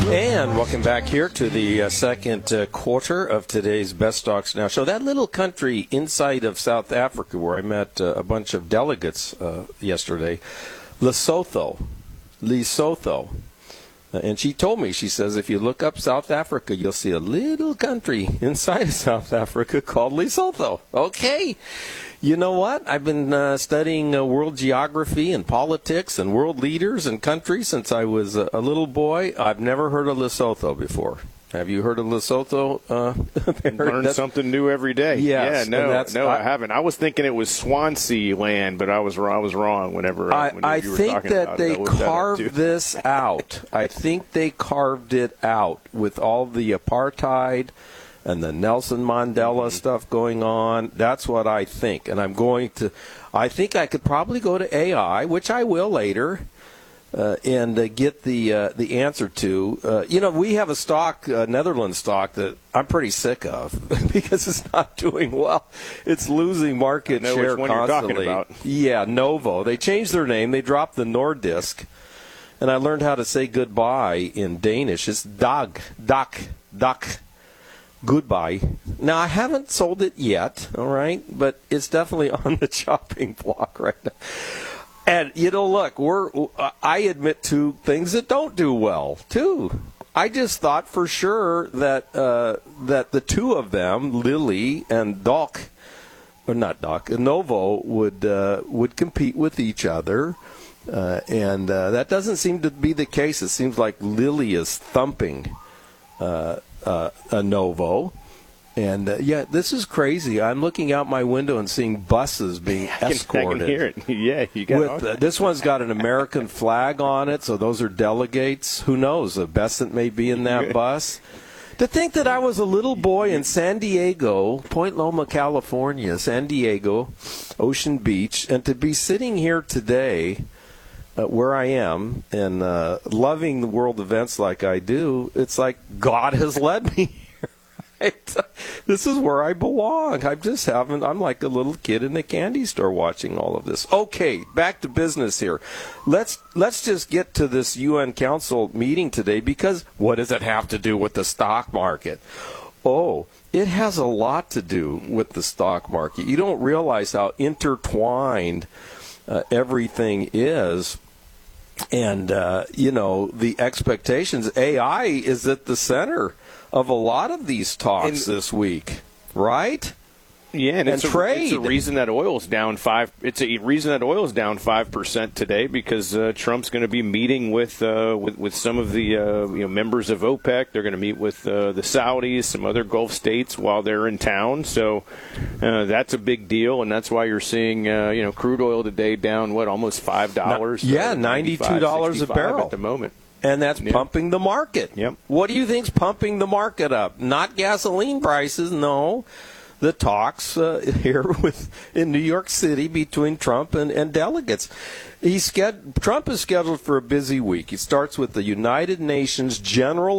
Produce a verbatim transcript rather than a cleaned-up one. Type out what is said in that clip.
And welcome back here to the uh, second uh, quarter of today's Best Stocks Now show. That little country inside of South Africa where I met uh, a bunch of delegates uh, yesterday, Lesotho, Lesotho. Uh, and she told me, she says, if you look up South Africa, you'll see a little country inside of South Africa called Lesotho. Okay. You know what? I've been uh, studying uh, world geography and politics and world leaders and countries since I was a, a little boy. I've never heard of Lesotho before. Have you heard of Lesotho? Uh, Learn that's, something new every day. Yes, yeah, no, no, I, I, I haven't. I was thinking it was Swansea land, but I was wrong. I was wrong. Whenever, I, whenever I you were think talking that about they it, I carved that this out. I think they carved it out with all the apartheid and the Nelson Mandela mm-hmm. stuff going on. That's what I think. And I'm going to, I think I could probably go to A I, which I will later, uh, and uh, get the uh, the answer to. Uh, you know, we have a stock, uh, Netherlands stock, that I'm pretty sick of because it's not doing well. It's losing market I know share which one constantly. You're talking about. Yeah, Novo. They changed their name. They dropped the Nordisk. And I learned how to say goodbye in Danish. It's dag, dak, dak. Goodbye. Now, I haven't sold it yet, all right, but it's definitely on the chopping block right now. And, you know, look, we're I admit to things that don't do well, too. I just thought for sure that uh, that the two of them, Lilly and Doc, or not Doc, Novo, would, uh, would compete with each other. Uh, and uh, that doesn't seem to be the case. It seems like Lilly is thumping uh Uh, a Novo, and uh, yeah, this is crazy. I'm looking out my window and seeing buses being I can, escorted. I can hear it. Yeah, you got With, uh, this one's got an American flag on it, so those are delegates. Who knows? A Besant may be in that bus. To think that I was a little boy in San Diego, Point Loma, California, San Diego, Ocean Beach, and to be sitting here today. Uh, where I am and uh, loving the world events like I do, it's like God has led me here. Right? This is where I belong. I'm just having, I'm like a little kid in a candy store watching all of this. Okay, back to business here. Let's let's just get to this U N Council meeting today, because what does it have to do with the stock market? Oh, it has a lot to do with the stock market. You don't realize how intertwined uh, everything is. And, uh, you know, the expectations, A I is at the center of a lot of these talks and, this week, right? Yeah, and, and it's, a, trade. it's a reason that oil's down five. It's a reason that oil's down five percent today, because uh, Trump's going to be meeting with, uh, with with some of the uh, you know members of OPEC. They're going to meet with uh, the Saudis, some other Gulf states while they're in town. So uh, that's a big deal, and that's why you're seeing uh, you know crude oil today down what almost five dollars. Yeah, ninety-two dollars a barrel at the moment. And that's yep. pumping the market. Yep. What do you think's pumping the market up? Not gasoline prices, no. The talks uh, here with in New York City between Trump and, and delegates. He's Trump is scheduled for a busy week. He starts with the United Nations General